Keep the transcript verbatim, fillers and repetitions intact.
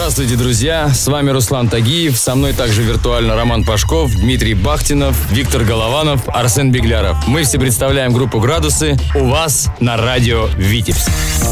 Здравствуйте, друзья! С вами Руслан Тагиев, со мной также виртуально Роман Пашков, Дмитрий Бахтинов, Виктор Голованов, Арсен Бегляров. Мы все представляем группу «Градусы» у вас на радио «Витебск».